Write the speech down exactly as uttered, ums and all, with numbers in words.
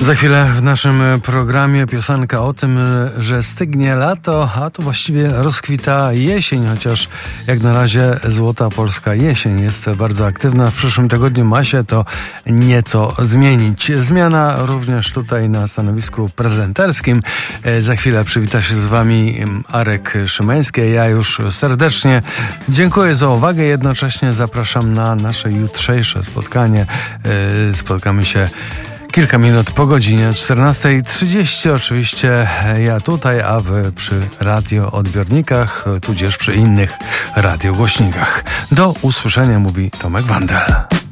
Za chwilę w naszym programie piosenka o tym, że stygnie lato, a tu właściwie rozkwita jesień, chociaż jak na razie złota polska jesień jest bardzo aktywna. W przyszłym tygodniu ma się to nieco zmienić. Zmiana również tutaj na stanowisku prezenterskim. Za chwilę przywita się z wami Arek Szymański. Ja już serdecznie dziękuję za uwagę. Jednocześnie zapraszam na nasze jutrzejsze spotkanie. Spotkamy się kilka minut po godzinie czternastej trzydzieści. Oczywiście ja tutaj, a wy przy radioodbiornikach, tudzież przy innych radiogłośnikach. Do usłyszenia, mówi Tomek Wandel.